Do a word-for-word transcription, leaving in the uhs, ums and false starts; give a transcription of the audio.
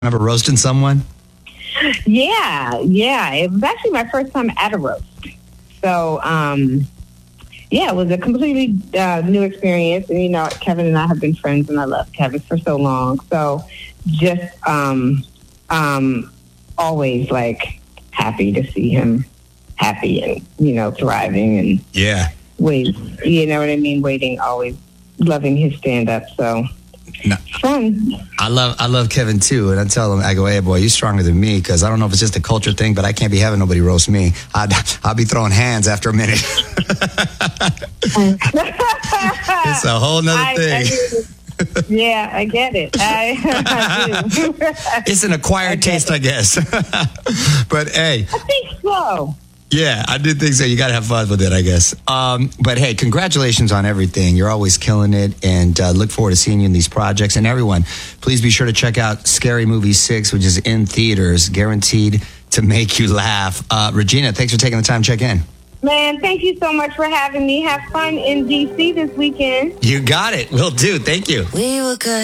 Ever roasting someone? Yeah, yeah. It was actually my first time at a roast. So, um, yeah, it was a completely uh, new experience. And, you know, Kevin and I have been friends, and I love Kevin for so long. So just um, um, always, like, happy to see him happy and, you know, thriving and yeah, wait, you know what I mean? Waiting, always loving his stand-up. So... No. Fun. I love I love Kevin too, and I tell him, I go, hey boy, you're stronger than me, because I don't know if it's just a culture thing, but I can't be having nobody roast me. I'd, I'll be throwing hands after a minute. It's a whole nother I, thing. I yeah, I get it. I, I do. It's an acquired I taste, it. I guess. But hey, I think so. Yeah, I did think so. You got to have fun with it, I guess. Um, but hey, congratulations on everything. You're always killing it, and uh, look forward to seeing you in these projects. And everyone, please be sure to check out Scary Movie six, which is in theaters, guaranteed to make you laugh. Uh, Regina, thanks for taking the time to check in. Man, thank you so much for having me. Have fun in D C this weekend. You got it. Will do. Thank you. We were good.